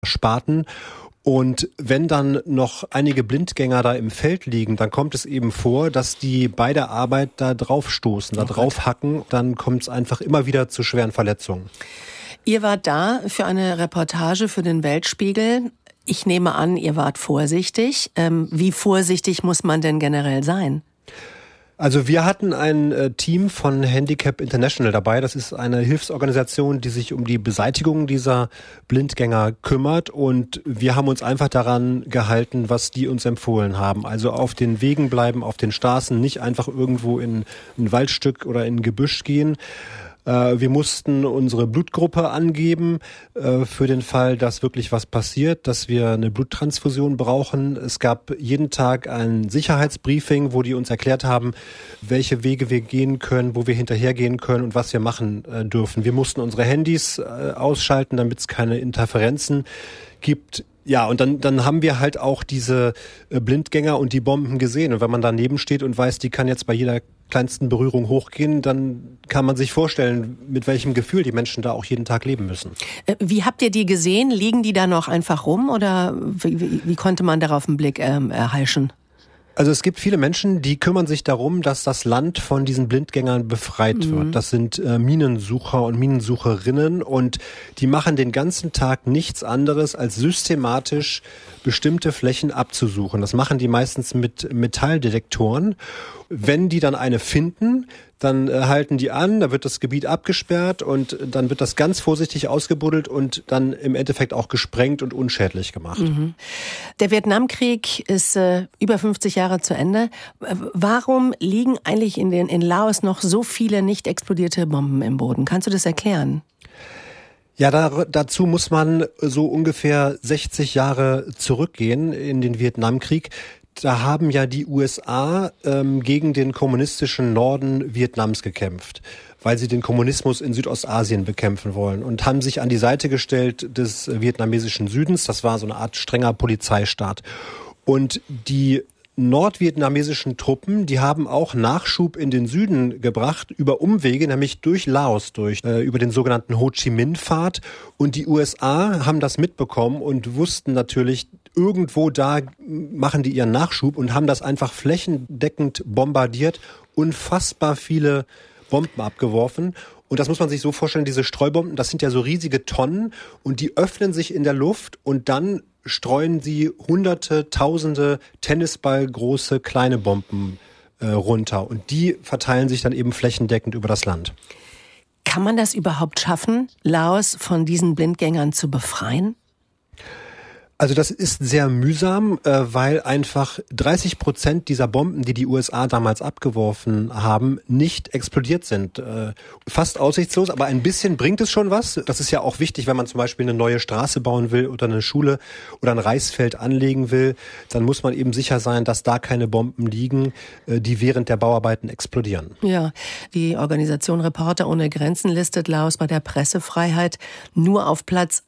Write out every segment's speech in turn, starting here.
Spaten. Und wenn dann noch einige Blindgänger da im Feld liegen, dann kommt es eben vor, dass die bei der Arbeit da drauf stoßen, da drauf hacken. Dann kommt es einfach immer wieder zu schweren Verletzungen. Ihr wart da für eine Reportage für den Weltspiegel. Ich nehme an, ihr wart vorsichtig. Wie vorsichtig muss man denn generell sein? Also wir hatten ein Team von Handicap International dabei. Das ist eine Hilfsorganisation, die sich um die Beseitigung dieser Blindgänger kümmert. Und wir haben uns einfach daran gehalten, was die uns empfohlen haben. Also auf den Wegen bleiben, auf den Straßen, nicht einfach irgendwo in ein Waldstück oder in ein Gebüsch gehen. Wir mussten unsere Blutgruppe angeben für den Fall, dass wirklich was passiert, dass wir eine Bluttransfusion brauchen. Es gab jeden Tag ein Sicherheitsbriefing, wo die uns erklärt haben, welche Wege wir gehen können, wo wir hinterhergehen können und was wir machen dürfen. Wir mussten unsere Handys ausschalten, damit es keine Interferenzen gibt. Ja, und dann haben wir halt auch diese Blindgänger und die Bomben gesehen. Und wenn man daneben steht und weiß, die kann jetzt bei jeder kleinsten Berührung hochgehen, dann kann man sich vorstellen, mit welchem Gefühl die Menschen da auch jeden Tag leben müssen. Wie habt ihr die gesehen? Liegen die da noch einfach rum oder wie konnte man darauf einen Blick erheischen? Also es gibt viele Menschen, die kümmern sich darum, dass das Land von diesen Blindgängern befreit wird. Das sind Minensucher und Minensucherinnen und die machen den ganzen Tag nichts anderes, als systematisch bestimmte Flächen abzusuchen. Das machen die meistens mit Metalldetektoren. Wenn die dann eine finden, dann halten die an, da wird das Gebiet abgesperrt und dann wird das ganz vorsichtig ausgebuddelt und dann im Endeffekt auch gesprengt und unschädlich gemacht. Mhm. Der Vietnamkrieg ist über 50 Jahre zu Ende. Warum liegen eigentlich in Laos noch so viele nicht explodierte Bomben im Boden? Kannst du das erklären? Ja, dazu muss man so ungefähr 60 Jahre zurückgehen in den Vietnamkrieg. Da haben ja die USA gegen den kommunistischen Norden Vietnams gekämpft, weil sie den Kommunismus in Südostasien bekämpfen wollen und haben sich an die Seite gestellt des vietnamesischen Südens. Das war so eine Art strenger Polizeistaat. Und die nordvietnamesischen Truppen, die haben auch Nachschub in den Süden gebracht, über Umwege, nämlich durch Laos über den sogenannten Ho Chi Minh-Pfad. Und die USA haben das mitbekommen und wussten natürlich, irgendwo da machen die ihren Nachschub und haben das einfach flächendeckend bombardiert, unfassbar viele Bomben abgeworfen. Und das muss man sich so vorstellen, diese Streubomben, das sind ja so riesige Tonnen und die öffnen sich in der Luft und dann streuen sie Hunderte, Tausende tennisballgroße kleine Bomben runter. Und die verteilen sich dann eben flächendeckend über das Land. Kann man das überhaupt schaffen, Laos von diesen Blindgängern zu befreien? Also das ist sehr mühsam, weil einfach 30% dieser Bomben, die die USA damals abgeworfen haben, nicht explodiert sind. Fast aussichtslos, aber ein bisschen bringt es schon was. Das ist ja auch wichtig, wenn man zum Beispiel eine neue Straße bauen will oder eine Schule oder ein Reisfeld anlegen will. Dann muss man eben sicher sein, dass da keine Bomben liegen, die während der Bauarbeiten explodieren. Ja, die Organisation Reporter ohne Grenzen listet Laos bei der Pressefreiheit nur auf Platz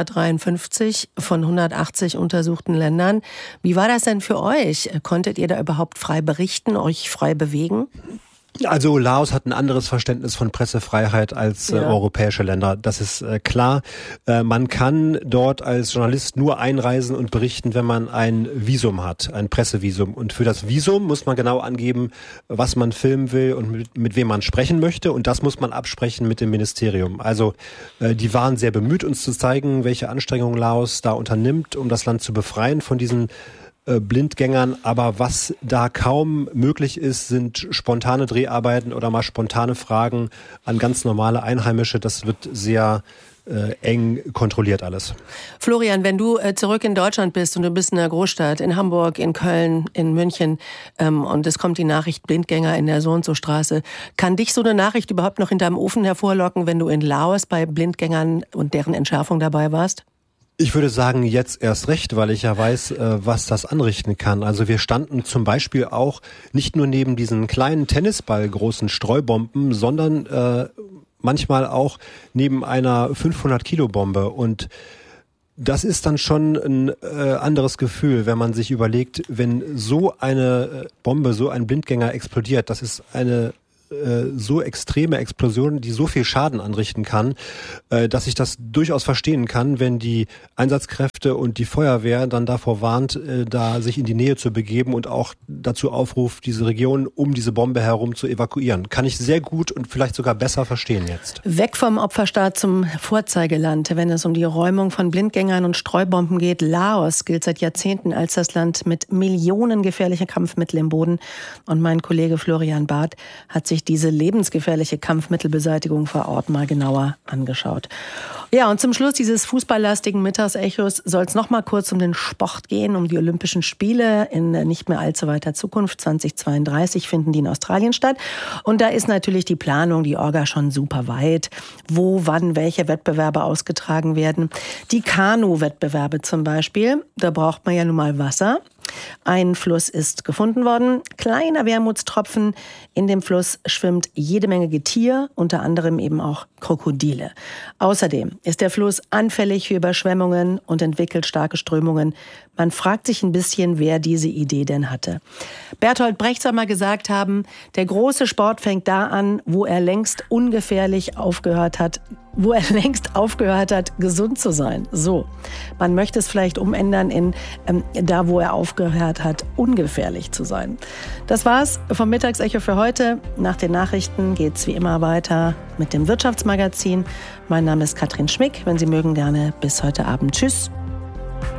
153 von 180 untersuchten Ländern. Wie war das denn für euch? Konntet ihr da überhaupt frei berichten, euch frei bewegen? Also Laos hat ein anderes Verständnis von Pressefreiheit als europäische Länder. Das ist klar. Man kann dort als Journalist nur einreisen und berichten, wenn man ein Visum hat, ein Pressevisum. Und für das Visum muss man genau angeben, was man filmen will und mit wem man sprechen möchte. Und das muss man absprechen mit dem Ministerium. Also die waren sehr bemüht, uns zu zeigen, welche Anstrengungen Laos da unternimmt, um das Land zu befreien von diesen Blindgängern, aber was da kaum möglich ist, sind spontane Dreharbeiten oder mal spontane Fragen an ganz normale Einheimische. Das wird sehr eng kontrolliert alles. Florian, wenn du zurück in Deutschland bist und du bist in einer Großstadt, in Hamburg, in Köln, in München und es kommt die Nachricht Blindgänger in der So-und-so-Straße, kann dich so eine Nachricht überhaupt noch in deinem Ofen hervorlocken, wenn du in Laos bei Blindgängern und deren Entschärfung dabei warst? Ich würde sagen, jetzt erst recht, weil ich ja weiß, was das anrichten kann. Also wir standen zum Beispiel auch nicht nur neben diesen kleinen Tennisball großen Streubomben, sondern manchmal auch neben einer 500-Kilo-Bombe. Und das ist dann schon ein anderes Gefühl, wenn man sich überlegt, wenn so eine Bombe, so ein Blindgänger explodiert, das ist eine so extreme Explosion, die so viel Schaden anrichten kann, dass ich das durchaus verstehen kann, wenn die Einsatzkräfte und die Feuerwehr dann davor warnt, da sich in die Nähe zu begeben und auch dazu aufruft, diese Region um diese Bombe herum zu evakuieren. Kann ich sehr gut und vielleicht sogar besser verstehen jetzt. Weg vom Opferstaat zum Vorzeigeland, wenn es um die Räumung von Blindgängern und Streubomben geht. Laos gilt seit Jahrzehnten als das Land mit Millionen gefährlicher Kampfmittel im Boden. Und mein Kollege Florian Barth hat sich diese lebensgefährliche Kampfmittelbeseitigung vor Ort mal genauer angeschaut. Ja, und zum Schluss dieses fußballlastigen Mittagsechos soll es noch mal kurz um den Sport gehen, um die Olympischen Spiele in nicht mehr allzu weiter Zukunft. 2032 finden die in Australien statt. Und da ist natürlich die Planung, die Orga schon super weit. Wo, wann, welche Wettbewerbe ausgetragen werden. Die Kanu-Wettbewerbe zum Beispiel, da braucht man ja nun mal Wasser. Ein Fluss ist gefunden worden. Kleiner Wermutstropfen. In dem Fluss schwimmt jede Menge Getier, unter anderem eben auch Krokodile. Außerdem ist der Fluss anfällig für Überschwemmungen und entwickelt starke Strömungen. Man fragt sich ein bisschen, wer diese Idee denn hatte. Bertolt Brecht soll mal gesagt haben, der große Sport fängt da an, wo er längst aufgehört hat, gesund zu sein. So, man möchte es vielleicht umändern in da, wo er aufgehört hat, ungefährlich zu sein. Das war's vom Mittagsecho für heute. Nach den Nachrichten geht's wie immer weiter mit dem Wirtschaftsmagazin. Mein Name ist Katrin Schmick. Wenn Sie mögen, gerne bis heute Abend. Tschüss.